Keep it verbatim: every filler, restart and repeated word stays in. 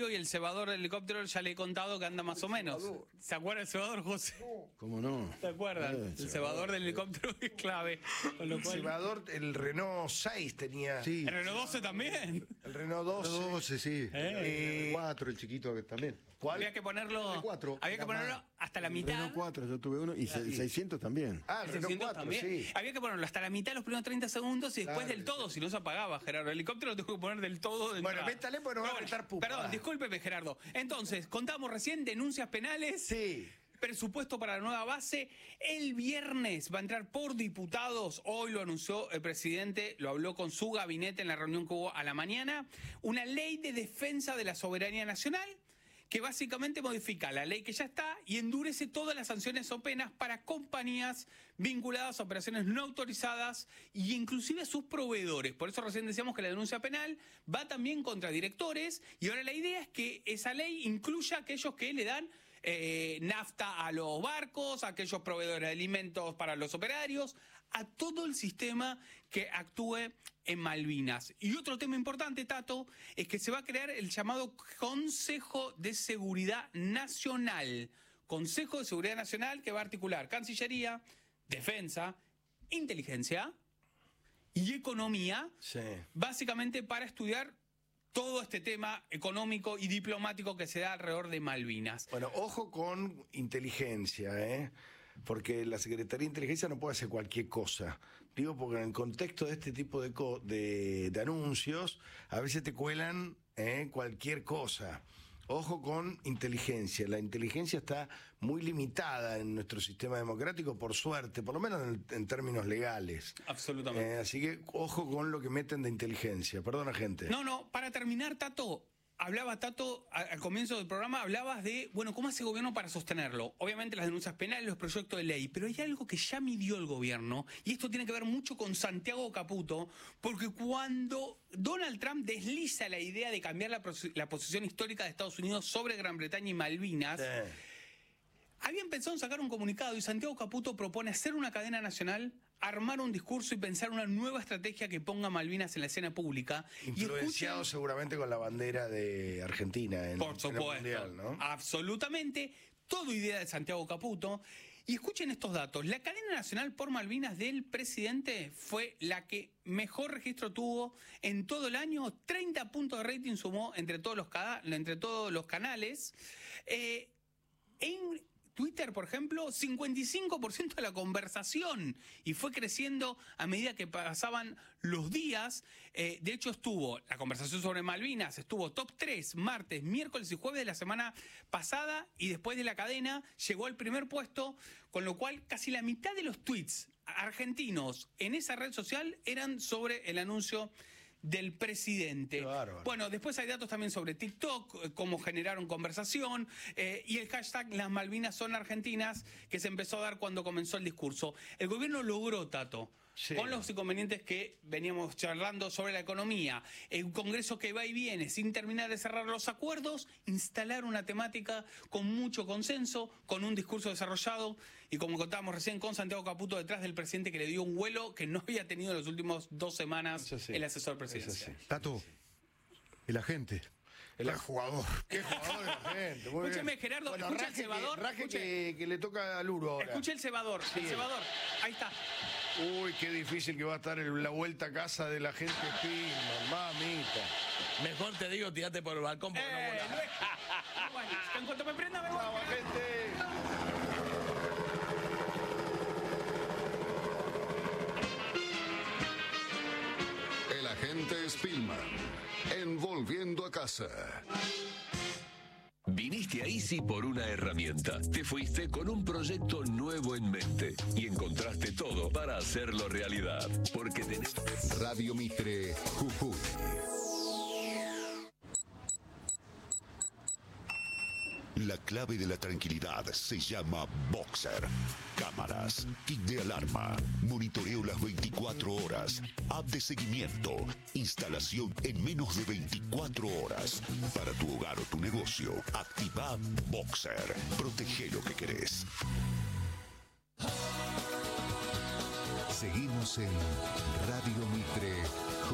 y el cebador del helicóptero ya le he contado que anda más o menos. ¿Se acuerda el cebador, José? ¿Cómo no? ¿Se acuerdan? Eh, el cebador del helicóptero es clave. Con lo El cual... cebador, el Renault seis tenía. Sí. El Renault doce también. El Renault doce. El doce, sí. Eh. El cuatro, el chiquito que también. ¿Cuál? Había que ponerlo, El cuatro. había que ponerlo hasta la El mitad. Renault cuatro, yo tuve uno. Y se- seiscientos también. Ah, el El Renault seiscientos cuatro, también. sí. Había que ponerlo hasta la mitad los primeros treinta segundos y después Claro, del todo, si no se apagaba, Gerardo. El helicóptero lo tengo que poner del todo. de Bueno, entrada. métale porque no va a Pero apretar pupa. Perdón, discúlpeme, Gerardo. Entonces, contábamos recién denuncias penales. Sí. Presupuesto para la nueva base. El viernes va a entrar por diputados. Hoy lo anunció el presidente, lo habló con su gabinete en la reunión que hubo a la mañana. Una ley de defensa de la soberanía nacional que básicamente modifica la ley que ya está y endurece todas las sanciones o penas para compañías vinculadas a operaciones no autorizadas e inclusive a sus proveedores. Por eso recién decíamos que la denuncia penal va también contra directores y ahora la idea es que esa ley incluya a aquellos que le dan eh, nafta a los barcos, a aquellos proveedores de alimentos para los operarios, a todo el sistema que actúe en Malvinas. Y otro tema importante, Tato, es que se va a crear el llamado Consejo de Seguridad Nacional. Consejo de Seguridad Nacional que va a articular Cancillería, Defensa, Inteligencia y Economía, Sí. básicamente para estudiar todo este tema económico y diplomático que se da alrededor de Malvinas. Bueno, ojo con inteligencia, ¿eh? Porque la Secretaría de Inteligencia no puede hacer cualquier cosa. Digo, porque en el contexto de este tipo de, co- de, de anuncios, a veces te cuelan ¿eh? cualquier cosa. Ojo con inteligencia. La inteligencia está muy limitada en nuestro sistema democrático, por suerte, por lo menos en, en términos legales. Absolutamente. Eh, así que ojo con lo que meten de inteligencia. Perdona, gente. No, no, para terminar, Tato, hablaba Tato, a- al comienzo del programa, hablabas de, bueno, ¿cómo hace el gobierno para sostenerlo? Obviamente las denuncias penales, los proyectos de ley, pero hay algo que ya midió el gobierno, y esto tiene que ver mucho con Santiago Caputo, porque cuando Donald Trump desliza la idea de cambiar la, pos- la posición histórica de Estados Unidos sobre Gran Bretaña y Malvinas, Sí. habían pensado en sacar un comunicado y Santiago Caputo propone hacer una cadena nacional, armar un discurso y pensar una nueva estrategia que ponga a Malvinas en la escena pública. Y Influenciado escuchen- seguramente con la bandera de Argentina en, Por en el supuesto, Mundial, ¿no? absolutamente, todo idea de Santiago Caputo. Y escuchen estos datos. La cadena nacional por Malvinas del presidente fue la que mejor registro tuvo en todo el año. treinta puntos de rating sumó entre todos los, cada- entre todos los canales. Eh, en Twitter, por ejemplo, cincuenta y cinco por ciento de la conversación y fue creciendo a medida que pasaban los días. Eh, de hecho, estuvo la conversación sobre Malvinas, estuvo top tres martes, miércoles y jueves de la semana pasada y después de la cadena llegó al primer puesto, con lo cual casi la mitad de los tweets argentinos en esa red social eran sobre el anuncio del presidente. Qué bárbaro. Bueno, después hay datos también sobre TikTok, eh, cómo generaron conversación, eh, y el hashtag Las Malvinas son argentinas, que se empezó a dar cuando comenzó el discurso. El gobierno logró, Tato, Sí. con los inconvenientes que veníamos charlando sobre la economía, un Congreso que va y viene sin terminar de cerrar los acuerdos, instalar una temática con mucho consenso, con un discurso desarrollado, y como contábamos recién, con Santiago Caputo detrás del presidente que le dio un vuelo que no había tenido en las últimas dos semanas Eso sí. el asesor Eso presidencial. sí. Tato, el agente. El jugador. Qué jugador de la gente. Muy Escúcheme, bien. Gerardo, Bueno, escucha el raje que- cebador, raje escuche. que, que le toca a Luro ahora. Escuche el cebador, el cebador. Ahí está. Uy, qué difícil que va a estar el- la vuelta a casa de la gente Spillman, mamita. Mejor te digo, tirate por el balcón porque Eh, no volás. no es- Bueno, en cuanto me prenda, me voy. Vamos, gente. El agente Spillman, en Volviendo a Casa. Viniste a Easy por una herramienta. Te fuiste con un proyecto nuevo en mente y encontraste todo para hacerlo realidad. Porque tenés... Radio Mitre, Jujuy. La clave de la tranquilidad se llama Boxer. Cámaras, kit de alarma, monitoreo las veinticuatro horas, app de seguimiento, instalación en menos de veinticuatro horas. Para tu hogar o tu negocio, activa Boxer. Protege lo que querés. Seguimos en Radio Mitre